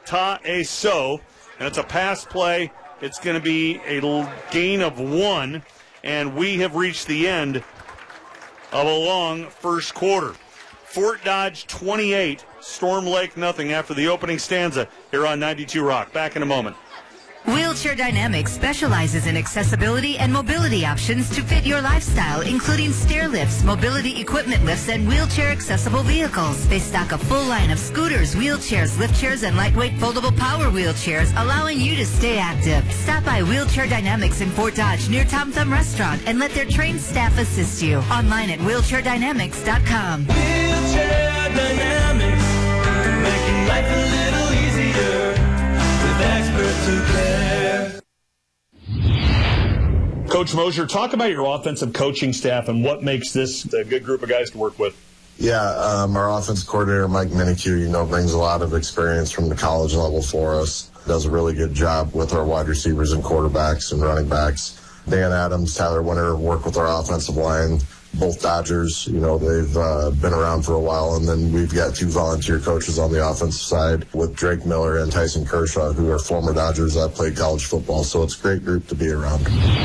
Ta'eso. And it's a pass play. It's going to be a gain of 1. And we have reached the end of a long first quarter. Fort Dodge 28, Storm Lake nothing after the opening stanza here on 92 Rock. Back in a moment. Wheelchair Dynamics specializes in accessibility and mobility options to fit your lifestyle, including stair lifts, mobility equipment lifts, and wheelchair-accessible vehicles. They stock a full line of scooters, wheelchairs, lift chairs, and lightweight foldable power wheelchairs, allowing you to stay active. Stop by Wheelchair Dynamics in Fort Dodge near Tom Thumb Restaurant and let their trained staff assist you. Online at wheelchair-dynamics.com. Wheelchair Dynamics, making life a little easier. Experts who care. Coach Mosier, talk about your offensive coaching staff and what makes this a good group of guys to work with. Yeah, our offensive coordinator, Mike Minicue, brings a lot of experience from the college level for us. Does a really good job with our wide receivers and quarterbacks and running backs. Dan Adams, Tyler Winter work with our offensive line. Both Dodgers, they've been around for a while. And then we've got 2 volunteer coaches on the offensive side with Drake Miller and Tyson Kershaw, who are former Dodgers that played college football. So it's a great group to be around.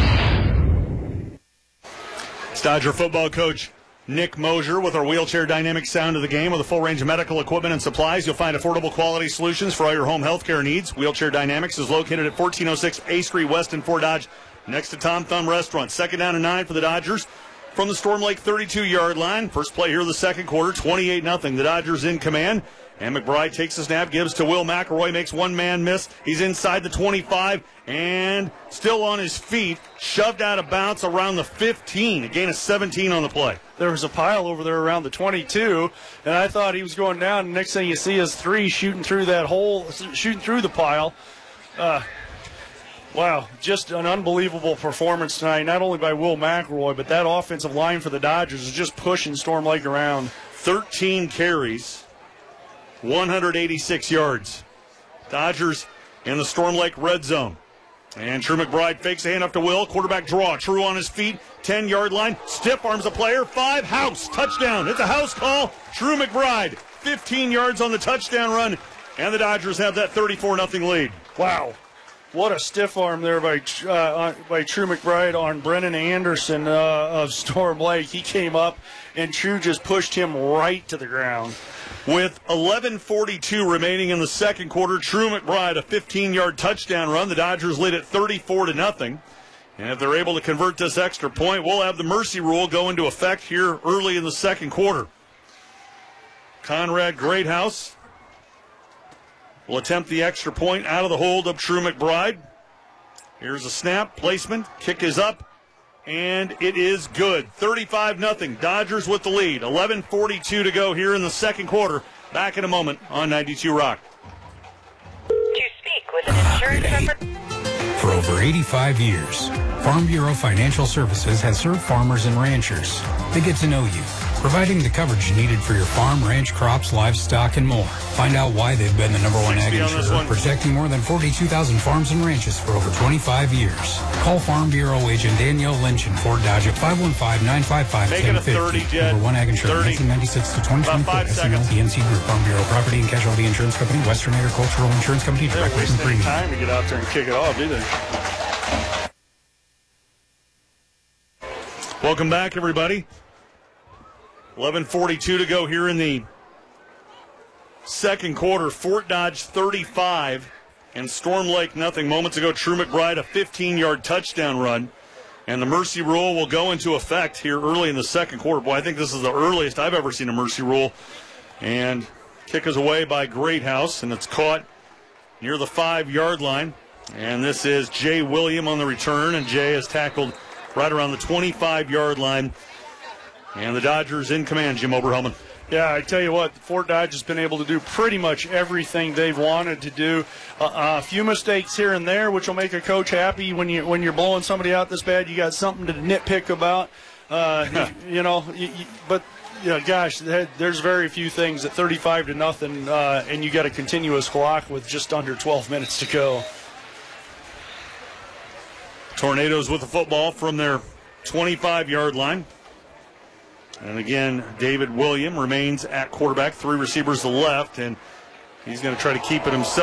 It's Dodger football coach Nick Mosier with our Wheelchair Dynamic sound of the game. With a full range of medical equipment and supplies, you'll find affordable quality solutions for all your home health care needs. Wheelchair Dynamics is located at 1406 A Street West in Fort Dodge, next to Tom Thumb Restaurant. 2nd down and 9 for the Dodgers. From the Storm Lake 32-yard line. First play here of the second quarter, 28-0. The Dodgers in command. And McBride takes the snap, gives to Will McElroy, makes one man miss. He's inside the 25 and still on his feet, shoved out of bounds around the 15. A gain of 17 on the play. There was a pile over there around the 22, and I thought he was going down. And next thing you see is 3 shooting through that hole, shooting through the pile. Wow, just an unbelievable performance tonight, not only by Will McElroy, but that offensive line for the Dodgers is just pushing Storm Lake around. 13 carries, 186 yards. Dodgers in the Storm Lake red zone. And True McBride fakes a hand up to Will. Quarterback draw. True on his feet. 10-yard line. Stiff arms a player. 5. House. Touchdown. It's a house call. True McBride. 15 yards on the touchdown run. And the Dodgers have that 34-0 lead. Wow. What a stiff arm there by True McBride on Brennan Anderson of Storm Lake. He came up, and True just pushed him right to the ground. With 11:42 remaining in the second quarter, True McBride, a 15-yard touchdown run. The Dodgers lead at 34-0. And if they're able to convert this extra point, we'll have the mercy rule go into effect here early in the second quarter. Conrad Greathouse will attempt the extra point out of the hold of True McBride. Here's a snap, placement, kick is up, and it is good. 35-0, Dodgers with the lead. 11:42 to go here in the second quarter. Back in a moment on 92 Rock. To speak with an insurance representative. For over 85 years, Farm Bureau Financial Services has served farmers and ranchers. They get to know you, providing the coverage needed for your farm, ranch, crops, livestock, and more. Find out why they've been the #1 ag insurer, protecting more than 42,000 farms and ranches for over 25 years. Call Farm Bureau agent Danielle Lynch in Fort Dodge at 515-955-1050. #1 ag insurer, 1996 to 2024. SML PNC Group, Farm Bureau Property and Casualty Insurance Company, Western Agricultural Insurance Company, direct written premium. Time to get out there and kick it off, either. Welcome back, everybody. 11:42 to go here in the second quarter. Fort Dodge 35 and Storm Lake nothing. Moments ago, True McBride, a 15-yard touchdown run. And the mercy rule will go into effect here early in the second quarter. Boy, I think this is the earliest I've ever seen a mercy rule. And kick is away by Greathouse, and it's caught near the 5-yard line. And this is Jay William on the return, and Jay is tackled right around the 25-yard line. And the Dodgers in command, Jim Oberhelman. Yeah, I tell you what, Fort Dodge has been able to do pretty much everything they've wanted to do. A few mistakes here and there, which will make a coach happy. When you're blowing somebody out this bad, you got something to nitpick about. But gosh, there's very few things at 35-0, and you got a continuous clock with just under 12 minutes to go. Tornadoes with the football from their 25-yard line. And again, David William remains at quarterback. 3 receivers to the left, and he's going to try to keep it himself.